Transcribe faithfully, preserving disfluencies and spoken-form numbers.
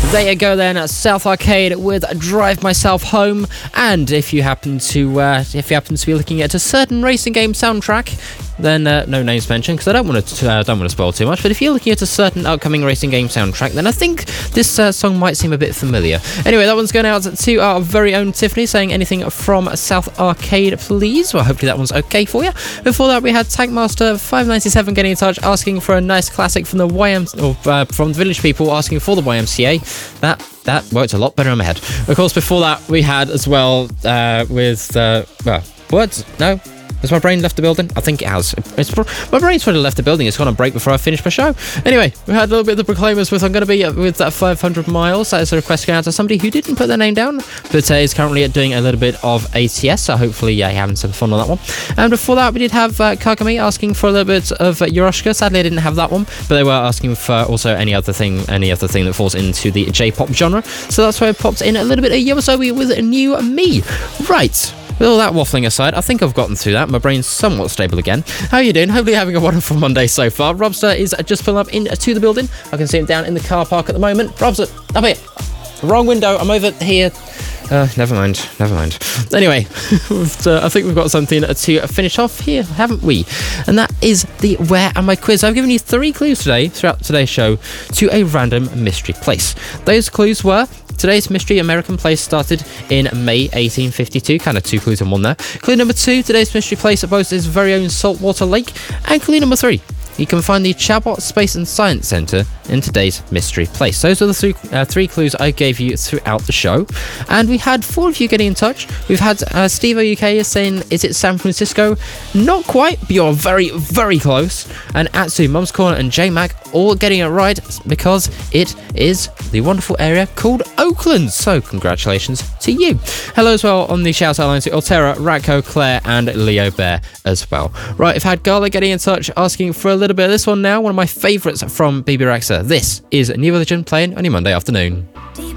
There you go then, at South Arcade with Drive Myself Home. And if you happen to uh, if you happen to be looking at a certain racing game soundtrack, then uh, no names mentioned because I don't want to uh, don't want to spoil too much. But if you're looking at a certain upcoming racing game soundtrack, then I think this uh, song might seem a bit familiar. Anyway, that one's going out to our very own Tiffany, saying anything from South Arcade, please. Well, hopefully that one's okay for you. Before that, we had Tankmaster five ninety-seven getting in touch, asking for a nice classic from the Y M C A, or uh, from the Village People, asking for the Y M C A. That that worked a lot better in my head. Of course, before that, we had as well uh, with uh, well, words. No. Has my brain left the building? I think it has. It's pro- my brain's probably left the building. It's gone on break before I finish my show. Anyway, we had a little bit of the Proclaimers with I'm going to be with that five hundred miles. That is a request going out to somebody who didn't put their name down, but uh, is currently doing a little bit of A T S. So hopefully, yeah, you're having some fun on that one. And before that, we did have uh, Kagami asking for a little bit of uh, Yorushka. Sadly, I didn't have that one, but they were asking for also any other thing, any other thing that falls into the J-pop genre. So that's why I popped in a little bit of Yoasobi with a new me. Right. With all that waffling aside, I think I've gotten through that. My brain's somewhat stable again. How are you doing? Hopefully having a wonderful Monday so far. Robster is just pulling up into the building. I can see him down in the car park at the moment. Robster, up here. Wrong window. I'm over here. Uh, never mind. Never mind. Anyway, uh, I think we've got something to finish off here, haven't we? And that is the Where Am I quiz. I've given you three clues today, throughout today's show, to a random mystery place. Those clues were... Today's mystery American place started in May eighteen fifty-two. Kind of two clues in one there. Clue number two, today's mystery place boasts its very own saltwater lake. And clue number three, you can find the Chabot Space and Science Centre in today's mystery place. Those are the three, uh, three clues I gave you throughout the show. And we had four of you getting in touch. We've had uh, Steve O U K saying, is it San Francisco? Not quite, but you're very, very close. And Atsu, Mum's Corner and J-Mac all getting it right because it is the wonderful area called Oakland. So congratulations to you. Hello as well on the shout out line to Altera, Ratco, Claire and Leo Bear as well. Right, I've had Gala getting in touch asking for a little bit of this one now. One of my favourites from B B Rexa. This is New Religion playing on your Monday afternoon.